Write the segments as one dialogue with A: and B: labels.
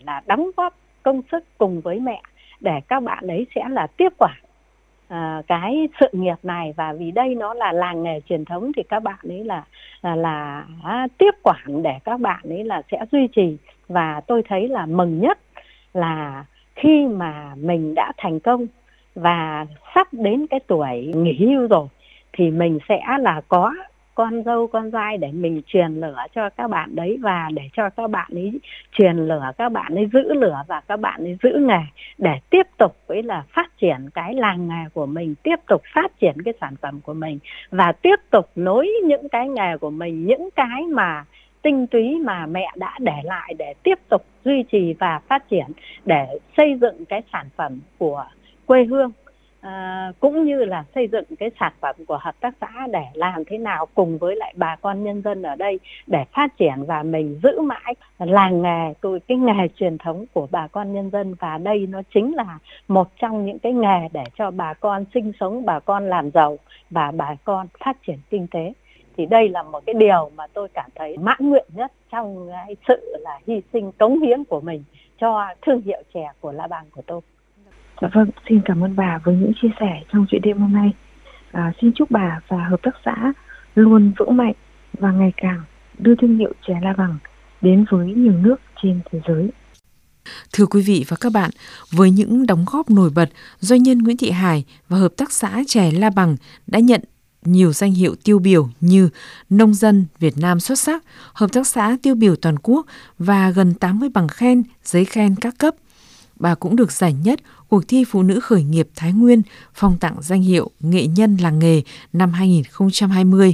A: là đóng góp công sức cùng với mẹ để các bạn ấy sẽ là tiếp quản cái sự nghiệp này. Và vì đây nó là làng nghề truyền thống thì các bạn ấy là tiếp quản để các bạn ấy là sẽ duy trì. Và tôi thấy là mừng nhất là khi mà mình đã thành công và sắp đến cái tuổi nghỉ hưu rồi thì mình sẽ là có con dâu con dai để mình truyền lửa cho các bạn đấy, và để cho các bạn ấy truyền lửa, các bạn ấy giữ lửa và các bạn ấy giữ nghề để tiếp tục với là phát triển cái làng nghề của mình, tiếp tục phát triển cái sản phẩm của mình và tiếp tục nối những cái nghề của mình, những cái mà tinh túy mà mẹ đã để lại để tiếp tục duy trì và phát triển, để xây dựng cái sản phẩm của quê hương, cũng như là xây dựng cái sản phẩm của hợp tác xã để làm thế nào cùng với lại bà con nhân dân ở đây để phát triển và mình giữ mãi làng nghề, cái nghề truyền thống của bà con nhân dân. Và đây nó chính là một trong những cái nghề để cho bà con sinh sống, bà con làm giàu và bà con phát triển kinh tế. Thì đây là một cái điều mà tôi cảm thấy mãn nguyện nhất trong cái sự là hy sinh cống hiến của mình cho thương hiệu chè của La Bằng của tôi.
B: Dạ vâng, xin cảm ơn bà với những chia sẻ trong chuyện đêm hôm nay. Xin chúc bà và hợp tác xã luôn vững mạnh và ngày càng đưa thương hiệu chè La Bằng đến với nhiều nước trên thế giới.
C: Thưa quý vị và các bạn, với những đóng góp nổi bật, doanh nhân Nguyễn Thị Hải và hợp tác xã chè La Bằng đã nhận nhiều danh hiệu tiêu biểu như Nông dân Việt Nam xuất sắc, Hợp tác xã tiêu biểu toàn quốc và gần 80 bằng khen, giấy khen các cấp. Bà cũng được giải nhất cuộc thi Phụ nữ khởi nghiệp Thái Nguyên, phong tặng danh hiệu Nghệ nhân làng nghề năm 2020.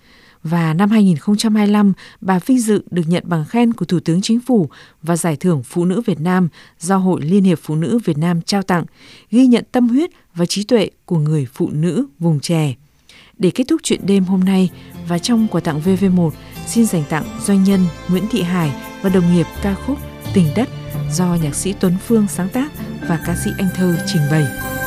C: Và năm 2025, bà vinh dự được nhận bằng khen của Thủ tướng Chính phủ và Giải thưởng Phụ nữ Việt Nam do Hội Liên hiệp Phụ nữ Việt Nam trao tặng, ghi nhận tâm huyết và trí tuệ của người phụ nữ vùng chè. Để kết thúc chuyện đêm hôm nay và trong quà tặng VV1, xin dành tặng doanh nhân Nguyễn Thị Hải và đồng nghiệp ca khúc Tình Đất do nhạc sĩ Tuấn Phương sáng tác và ca sĩ Anh Thơ trình bày.